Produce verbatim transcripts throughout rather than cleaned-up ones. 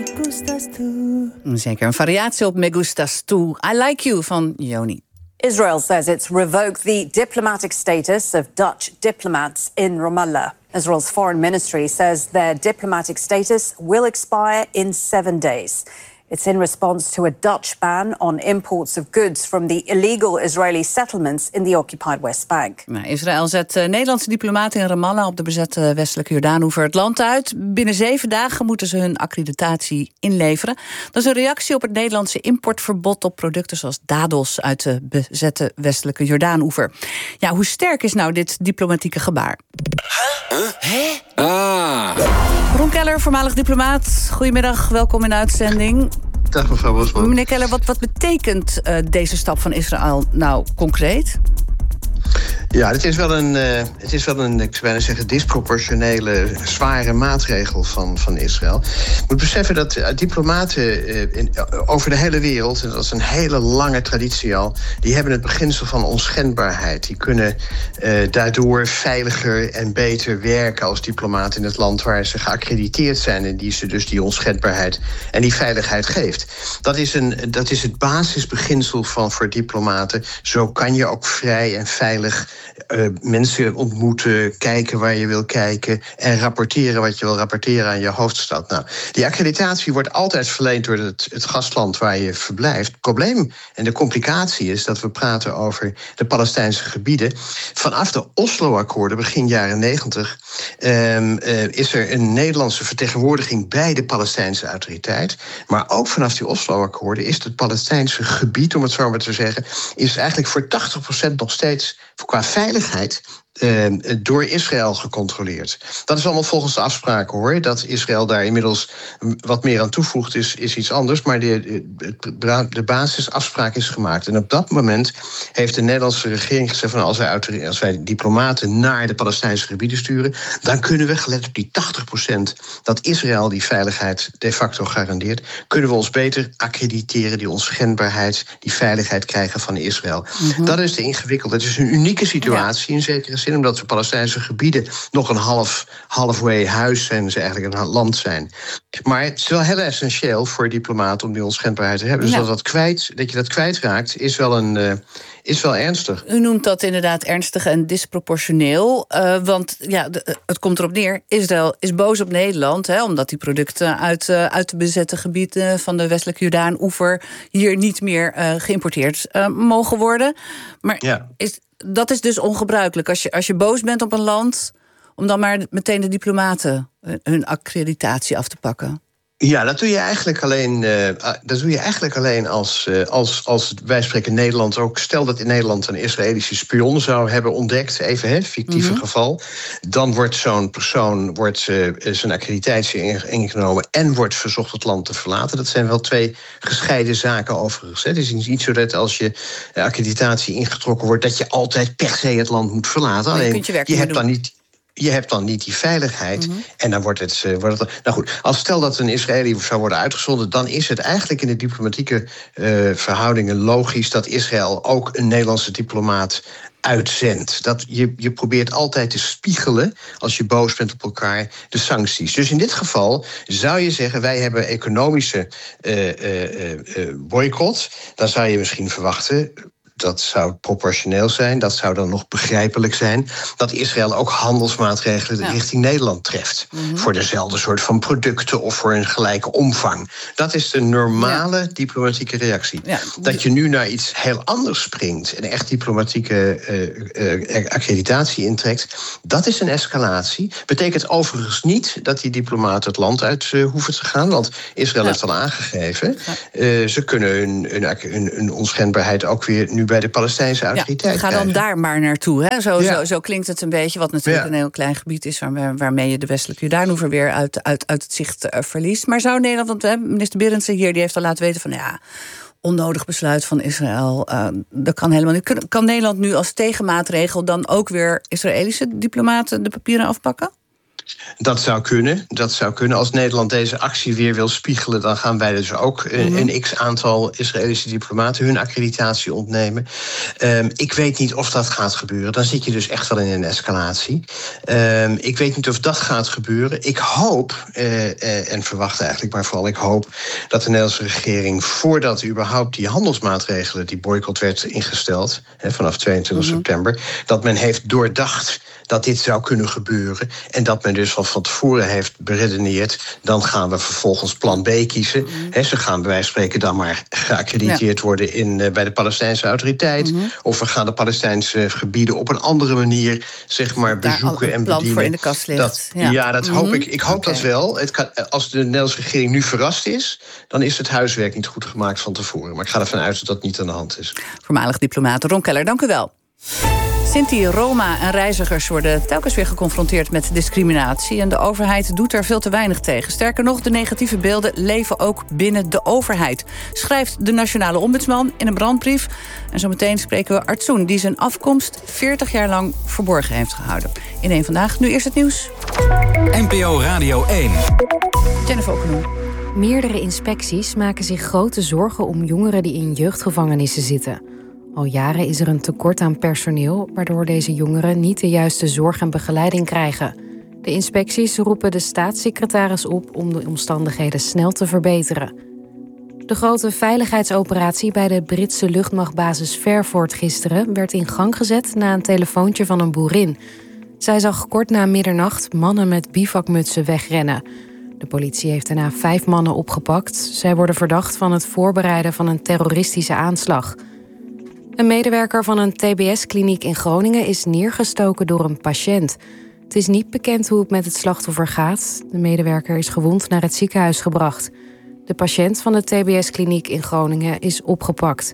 Zeker, een variatie op Me Gustas Tu. I Like You van Yoni. Israel says it's revoked the diplomatic status of Dutch diplomats in Ramallah. Israel's foreign ministry says their diplomatic status will expire in seven days. It's in response to a Dutch ban on imports of goods from the illegal Israeli settlements in the occupied West Bank. Nou, Israël zet uh, Nederlandse diplomaten in Ramallah op de bezette westelijke Jordaanoever het land uit. Binnen zeven dagen moeten ze hun accreditatie inleveren. Dat is een reactie op het Nederlandse importverbod op producten zoals dadels uit de bezette westelijke Jordaanoever. Ja, hoe sterk is nou dit diplomatieke gebaar? Huh? Hè? Ah. Ron Keller, voormalig diplomaat. Goedemiddag, welkom in de uitzending. Dag mevrouw Bosman. Meneer Keller, wat, wat betekent uh, deze stap van Israël nou concreet? Ja, het is wel een, uh, het is wel een, ik zou bijna zeggen, disproportionele, zware maatregel van, van Israël. Je moet beseffen dat uh, diplomaten uh, in, uh, over de hele wereld, en dat is een hele lange traditie al, die hebben het beginsel van onschendbaarheid. Die kunnen uh, daardoor veiliger en beter werken als diplomaat in het land waar ze geaccrediteerd zijn en die ze dus die onschendbaarheid en die veiligheid geeft. Dat is, een, dat is het basisbeginsel van voor diplomaten. Zo kan je ook vrij en veilig Uh, mensen ontmoeten, kijken waar je wil kijken en rapporteren wat je wil rapporteren aan je hoofdstad. Nou, die accreditatie wordt altijd verleend door het, het gastland waar je verblijft. Het probleem en de complicatie is dat we praten over de Palestijnse gebieden. Vanaf de Oslo-akkoorden, begin jaren negentig, um, uh, is er een Nederlandse vertegenwoordiging bij de Palestijnse autoriteit. Maar ook vanaf die Oslo-akkoorden is het Palestijnse gebied, om het zo maar te zeggen, is eigenlijk voor tachtig procent nog steeds qua veiligheid Uh, door Israël gecontroleerd. Dat is allemaal volgens de afspraken, hoor. Dat Israël daar inmiddels wat meer aan toevoegt is, is iets anders. Maar de, de, de basisafspraak is gemaakt. En op dat moment heeft de Nederlandse regering gezegd van als wij, als wij diplomaten naar de Palestijnse gebieden sturen, dan kunnen we, gelet op die tachtig procent dat Israël die veiligheid de facto garandeert, kunnen we ons beter accrediteren, die onschendbaarheid, die veiligheid krijgen van Israël. Mm-hmm. Dat is de ingewikkelde. Het is een unieke situatie, ja, in zekere zin, omdat de Palestijnse gebieden nog een half, halfway huis zijn, ze eigenlijk een land zijn. Maar het is wel heel essentieel voor diplomaten om die onschendbaarheid te hebben. Dus ja, dat, dat, kwijt, dat je dat kwijtraakt is wel, een, uh, is wel ernstig. U noemt dat inderdaad ernstig en disproportioneel. Uh, want ja, de, het komt erop neer, Israël is boos op Nederland, hè, omdat die producten uit, uh, uit de bezette gebieden van de westelijke Jordaanoever hier niet meer uh, geïmporteerd uh, mogen worden. Maar ja, is... dat is dus ongebruikelijk. Als je, als je boos bent op een land, om dan maar meteen de diplomaten hun accreditatie af te pakken. Ja, dat doe je eigenlijk alleen, uh, dat doe je eigenlijk alleen als, uh, als, als wij spreken Nederland ook. Stel dat in Nederland een Israëlische spion zou hebben ontdekt, even hè, fictieve mm-hmm. geval. Dan wordt zo'n persoon wordt, uh, zijn accreditatie ingenomen en wordt verzocht het land te verlaten. Dat zijn wel twee gescheiden zaken overigens. Hè. Het is niet zo dat als je accreditatie ingetrokken wordt, dat je altijd per se het land moet verlaten. Alleen je, je hebt dan niet. Je hebt dan niet die veiligheid. Mm-hmm. En dan wordt het, uh, wordt het... Nou goed, als stel dat een Israëli zou worden uitgezonden, dan is het eigenlijk in de diplomatieke uh, verhoudingen logisch dat Israël ook een Nederlandse diplomaat uitzendt. Dat je, je probeert altijd te spiegelen, als je boos bent op elkaar, de sancties. Dus in dit geval zou je zeggen, wij hebben economische uh, uh, uh, boycott. Dan zou je misschien verwachten, dat zou proportioneel zijn, dat zou dan nog begrijpelijk zijn, dat Israël ook handelsmaatregelen ja. richting Nederland treft. Mm-hmm. Voor dezelfde soort van producten of voor een gelijke omvang. Dat is de normale ja. diplomatieke reactie. Ja. Dat je nu naar iets heel anders springt en echt diplomatieke uh, uh, accreditatie intrekt, dat is een escalatie. Betekent overigens niet dat die diplomaten het land uit uh, hoeven te gaan, want Israël ja. heeft al aangegeven, ja. uh, ze kunnen hun, hun, hun, hun onschendbaarheid ook weer nu bij de Palestijnse autoriteit. Ja, ga dan krijgen. Daar maar naartoe. Hè? Zo, ja. zo, zo klinkt het een beetje, wat natuurlijk ja. een heel klein gebied is, waar, waarmee je de westelijke Jordaanoever weer uit, uit, uit het zicht uh, verliest. Maar zou Nederland, want hè, minister Berendsen hier, die heeft al laten weten van ja, onnodig besluit van Israël, uh, dat kan helemaal niet. Kan, kan Nederland nu als tegenmaatregel dan ook weer Israëlische diplomaten de papieren afpakken? Dat zou kunnen. Dat zou kunnen. Als Nederland deze actie weer wil spiegelen, dan gaan wij dus ook mm-hmm. een x-aantal Israëlische diplomaten hun accreditatie ontnemen. Um, ik weet niet of dat gaat gebeuren. Dan zit je dus echt wel in een escalatie. Um, ik weet niet of dat gaat gebeuren. Ik hoop, uh, uh, en verwacht eigenlijk, maar vooral ik hoop dat de Nederlandse regering, voordat überhaupt die handelsmaatregelen, die boycott werd ingesteld, hè, vanaf tweeëntwintig mm-hmm. september, dat men heeft doordacht dat dit zou kunnen gebeuren. En dat men dus al van tevoren heeft beredeneerd, dan gaan we vervolgens plan B kiezen. Mm-hmm. He, ze gaan bij wijze van spreken dan maar geaccrediteerd ja. worden in, uh, bij de Palestijnse autoriteit. Mm-hmm. Of we gaan de Palestijnse gebieden op een andere manier zeg maar bezoeken Daar en bedienen. Plan voor in de kast ligt. Dat, ja. ja, dat mm-hmm. hoop ik. Ik hoop okay. dat wel. Het kan, als de Nederlandse regering nu verrast is, dan is het huiswerk niet goed gemaakt van tevoren. Maar ik ga ervan uit dat dat niet aan de hand is. Voormalig diplomaat Ron Keller, dank u wel. Sinti, Roma en reizigers worden telkens weer geconfronteerd met discriminatie. En de overheid doet er veel te weinig tegen. Sterker nog, de negatieve beelden leven ook binnen de overheid, schrijft de Nationale Ombudsman in een brandbrief. En zometeen spreken we Artsoen, die zijn afkomst veertig jaar lang verborgen heeft gehouden. In één Vandaag, nu eerst het nieuws. N P O Radio één. Jennifer Okkeloen. Meerdere inspecties maken zich grote zorgen om jongeren die in jeugdgevangenissen zitten. Al jaren is er een tekort aan personeel, waardoor deze jongeren niet de juiste zorg en begeleiding krijgen. De inspecties roepen de staatssecretaris op om de omstandigheden snel te verbeteren. De grote veiligheidsoperatie bij de Britse luchtmachtbasis Fairford gisteren werd in gang gezet na een telefoontje van een boerin. Zij zag kort na middernacht mannen met bivakmutsen wegrennen. De politie heeft daarna vijf mannen opgepakt. Zij worden verdacht van het voorbereiden van een terroristische aanslag. Een medewerker van een T B S-kliniek in Groningen is neergestoken door een patiënt. Het is niet bekend hoe het met het slachtoffer gaat. De medewerker is gewond naar het ziekenhuis gebracht. De patiënt van de T B S-kliniek in Groningen is opgepakt.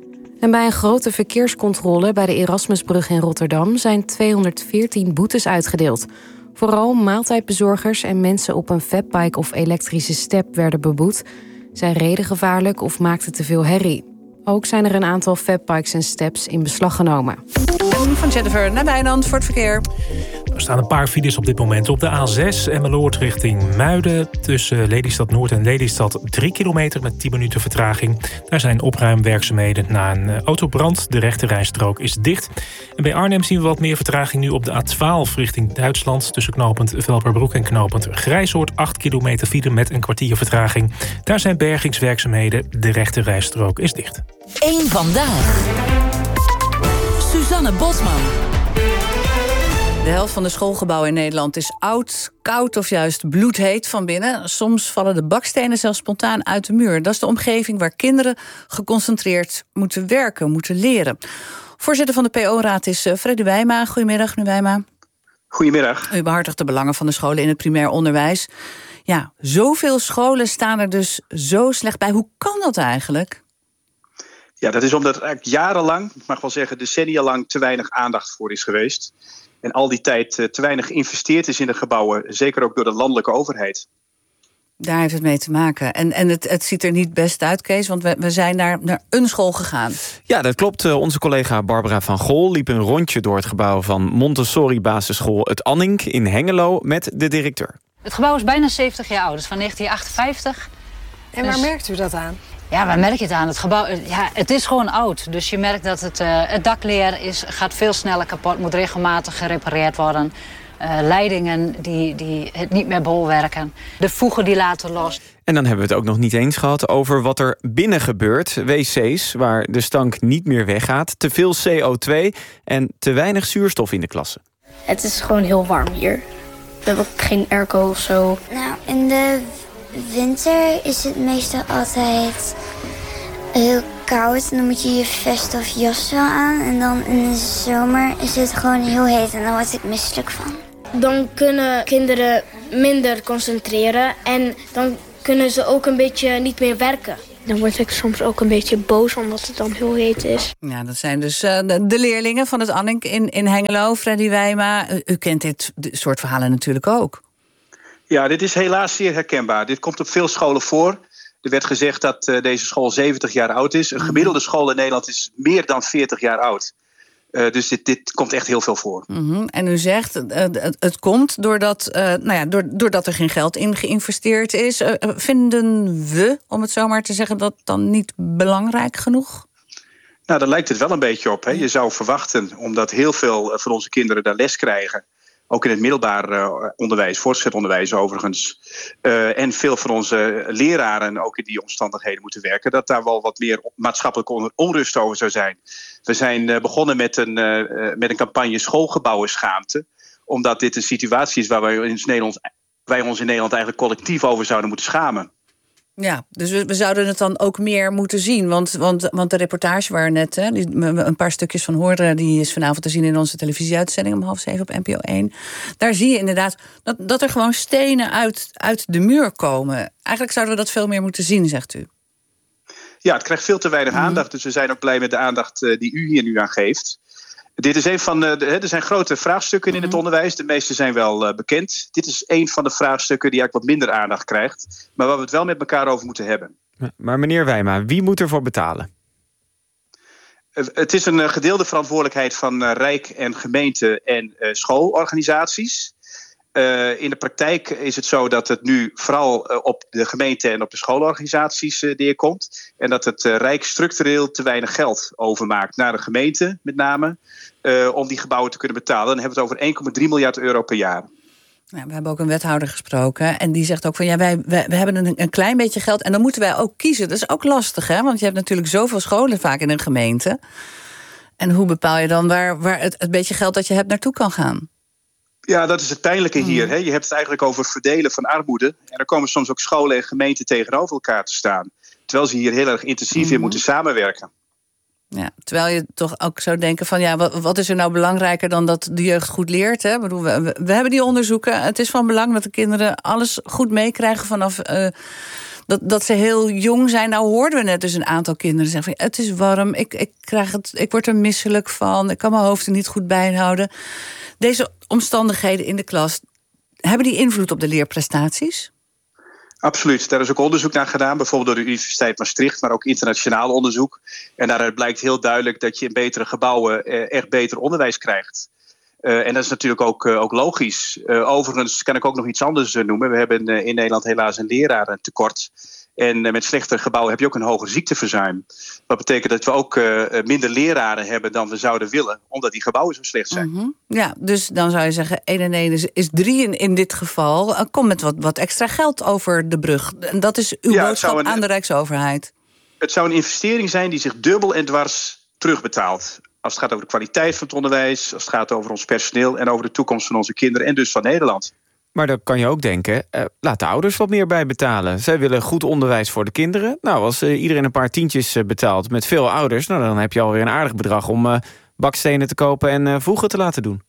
En bij een grote verkeerscontrole bij de Erasmusbrug in Rotterdam zijn tweehonderdveertien boetes uitgedeeld. Vooral maaltijdbezorgers en mensen op een fatbike of elektrische step werden beboet. Zij reden gevaarlijk of maakten te veel herrie. Ook zijn er een aantal fatbikes en steps in beslag genomen. En van Jennifer naar Wijnand voor het verkeer. Er staan een paar files op dit moment op de A zes Emmeloord richting Muiden. Tussen Lelystad Noord en Lelystad drie kilometer met tien minuten vertraging. Daar zijn opruimwerkzaamheden na een autobrand. De rechte rijstrook is dicht. En bij Arnhem zien we wat meer vertraging nu op de A twaalf richting Duitsland. Tussen knooppunt Velperbroek en knooppunt Grijsoord. acht kilometer file met een kwartier vertraging. Daar zijn bergingswerkzaamheden. De rechte rijstrook is dicht. Eén Vandaag. Suzanne Bosman. De helft van de schoolgebouwen in Nederland is oud, koud of juist bloedheet van binnen. Soms vallen de bakstenen zelfs spontaan uit de muur. Dat is de omgeving waar kinderen geconcentreerd moeten werken, moeten leren. Voorzitter van de P O-raad is Freddy Wijma. Goedemiddag, meneer Wijma. Goedemiddag. U behartigt de belangen van de scholen in het primair onderwijs. Ja, zoveel scholen staan er dus zo slecht bij. Hoe kan dat eigenlijk? Ja, dat is omdat er eigenlijk jarenlang, ik mag wel zeggen decennia lang, te weinig aandacht voor is geweest. En al die tijd te weinig geïnvesteerd is in de gebouwen, zeker ook door de landelijke overheid. Daar heeft het mee te maken. En, en het, het ziet er niet best uit, Kees, want we, we zijn naar, naar een school gegaan. Ja, dat klopt. Onze collega Barbara van Gol liep een rondje door het gebouw van Montessori basisschool Het Annink in Hengelo met de directeur. Het gebouw is bijna zeventig jaar oud, het is van negentien achtenvijftig. En waar dus... merkt u dat aan? Ja, waar merk je het aan? Het gebouw, ja, het is gewoon oud. Dus je merkt dat het, uh, het dakleer is, gaat veel sneller kapot, moet regelmatig gerepareerd worden. Uh, leidingen die, die het niet meer bolwerken. De voegen die laten los. En dan hebben we het ook nog niet eens gehad over wat er binnen gebeurt. W C's waar de stank niet meer weggaat. Te veel C O twee en te weinig zuurstof in de klassen. Het is gewoon heel warm hier. We hebben ook geen airco of zo. Nou, in de winter is het meestal altijd heel koud. En dan moet je je vest of jas wel aan. En dan in de zomer is het gewoon heel heet en dan word ik misselijk van. Dan kunnen kinderen minder concentreren en dan kunnen ze ook een beetje niet meer werken. Dan word ik soms ook een beetje boos omdat het dan heel heet is. Ja, dat zijn dus uh, de leerlingen van het Annink in, in Hengelo. Freddy Wijma, u, u kent dit soort verhalen natuurlijk ook. Ja, dit is helaas zeer herkenbaar. Dit komt op veel scholen voor. Er werd gezegd dat uh, deze school zeventig jaar oud is. Een gemiddelde school in Nederland is meer dan veertig jaar oud. Uh, dus dit, dit komt echt heel veel voor. Mm-hmm. En u zegt, uh, het, het komt doordat, uh, nou ja, doordat er geen geld in geïnvesteerd is. Uh, vinden we, om het zo maar te zeggen, dat dan niet belangrijk genoeg? Nou, daar lijkt het wel een beetje op. Hè. Je zou verwachten, omdat heel veel van onze kinderen daar les krijgen, ook in het middelbaar uh, onderwijs, voortgezet onderwijs overigens, Uh, en veel van onze leraren ook in die omstandigheden moeten werken, dat daar wel wat meer maatschappelijke onrust over zou zijn. We zijn uh, begonnen met een, uh, met een campagne Schoolgebouwen Schaamte, omdat dit een situatie is waar wij, in Nederland, wij ons in Nederland eigenlijk collectief over zouden moeten schamen. Ja, dus we, we zouden het dan ook meer moeten zien. Want, want, want de reportage waar net hè, die, een paar stukjes van hoorden, die is vanavond te zien in onze televisieuitzending om half zeven op N P O één. Daar zie je inderdaad dat, dat er gewoon stenen uit, uit de muur komen. Eigenlijk zouden we dat veel meer moeten zien, zegt u. Ja, het krijgt veel te weinig mm. aandacht. Dus we zijn ook blij met de aandacht uh, die u hier nu aan geeft. Dit is een van de, er zijn grote vraagstukken in het onderwijs. De meeste zijn wel uh, bekend. Dit is een van de vraagstukken die eigenlijk wat minder aandacht krijgt. Maar waar we het wel met elkaar over moeten hebben. Maar meneer Wijma, wie moet ervoor betalen? Uh, het is een uh, gedeelde verantwoordelijkheid van uh, Rijk en gemeente en uh, schoolorganisaties. Uh, in de praktijk is het zo dat het nu vooral uh, op de gemeente en op de schoolorganisaties uh, neerkomt. En dat het uh, Rijk structureel te weinig geld overmaakt naar de gemeente met name. Uh, om die gebouwen te kunnen betalen. Dan hebben we het over één komma drie miljard euro per jaar. Ja, we hebben ook een wethouder gesproken. En die zegt ook van ja, wij, wij we hebben een, een klein beetje geld. En dan moeten wij ook kiezen. Dat is ook lastig, hè? Want je hebt natuurlijk zoveel scholen vaak in een gemeente. En hoe bepaal je dan waar, waar het, het beetje geld dat je hebt naartoe kan gaan? Ja, dat is het pijnlijke hier. Hè. Je hebt het eigenlijk over verdelen van armoede. En er komen soms ook scholen en gemeenten tegenover elkaar te staan. Terwijl ze hier heel erg intensief mm. in moeten samenwerken. Ja, terwijl je toch ook zou denken van ja, wat, wat is er nou belangrijker dan dat de jeugd goed leert? Hè? Ik bedoel, we, we, we hebben die onderzoeken. Het is van belang dat de kinderen alles goed meekrijgen vanaf uh, dat, dat ze heel jong zijn. Nou hoorden we net dus een aantal kinderen zeggen van het is warm, ik, ik, krijg het, ik word er misselijk van, ik kan mijn hoofd er niet goed bijhouden. Deze omstandigheden in de klas, hebben die invloed op de leerprestaties? Absoluut. Daar is ook onderzoek naar gedaan, bijvoorbeeld door de Universiteit Maastricht, maar ook internationaal onderzoek. En daaruit blijkt heel duidelijk dat je in betere gebouwen eh, echt beter onderwijs krijgt. Uh, en dat is natuurlijk ook, uh, ook logisch. Uh, overigens kan ik ook nog iets anders uh, noemen. We hebben uh, in Nederland helaas een lerarentekort. En uh, met slechtere gebouwen heb je ook een hoger ziekteverzuim. Wat betekent dat we ook uh, minder leraren hebben dan we zouden willen, omdat die gebouwen zo slecht zijn. Mm-hmm. Ja, dus dan zou je zeggen, één en één is, is drie in, in dit geval. Uh, kom met wat, wat extra geld over de brug. En dat is uw ja, boodschap een, aan de Rijksoverheid. Het zou een investering zijn die zich dubbel en dwars terugbetaalt. Als het gaat over de kwaliteit van het onderwijs, als het gaat over ons personeel en over de toekomst van onze kinderen en dus van Nederland. Maar dan kan je ook denken, uh, laat de ouders wat meer bijbetalen. Zij willen goed onderwijs voor de kinderen. Nou, als uh, iedereen een paar tientjes uh, betaalt met veel ouders, nou, dan heb je alweer een aardig bedrag om uh, bakstenen te kopen en uh, voegen te laten doen.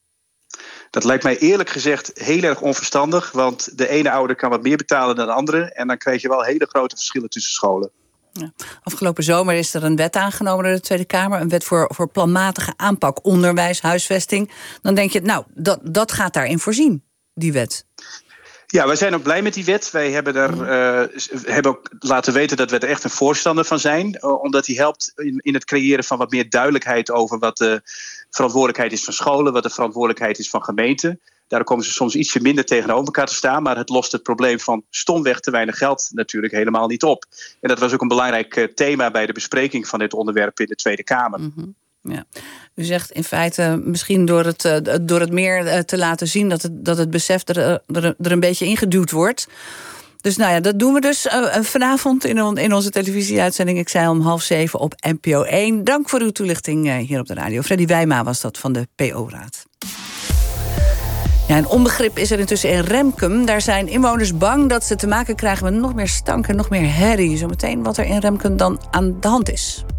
Dat lijkt mij eerlijk gezegd heel erg onverstandig, want de ene ouder kan wat meer betalen dan de andere en dan krijg je wel hele grote verschillen tussen scholen. Ja. Afgelopen zomer is er een wet aangenomen door de Tweede Kamer. Een wet voor, voor planmatige aanpak onderwijs, huisvesting. Dan denk je, nou, dat, dat gaat daarin voorzien, die wet. Ja, wij zijn ook blij met die wet. Wij hebben, er, uh, hebben ook laten weten dat we er echt een voorstander van zijn. Uh, omdat die helpt in, in het creëren van wat meer duidelijkheid over wat de verantwoordelijkheid is van scholen, wat de verantwoordelijkheid is van gemeenten. Daar komen ze soms ietsje minder tegenover elkaar te staan, maar het lost het probleem van stomweg te weinig geld natuurlijk helemaal niet op. En dat was ook een belangrijk uh, thema bij de bespreking van dit onderwerp in de Tweede Kamer. Mm-hmm. Ja. U zegt in feite misschien door het, uh, door het meer uh, te laten zien dat het, dat het besef er, er, er een beetje ingeduwd wordt. Dus nou ja, dat doen we dus uh, vanavond in, on, in onze televisieuitzending. Ik zei om half zeven op N P O één. Dank voor uw toelichting uh, hier op de radio. Freddy Wijma was dat van de P O-raad. Ja, een onbegrip is er intussen in Remkem. Daar zijn inwoners bang dat ze te maken krijgen met nog meer stank en nog meer herrie. Zometeen wat er in Remkem dan aan de hand is.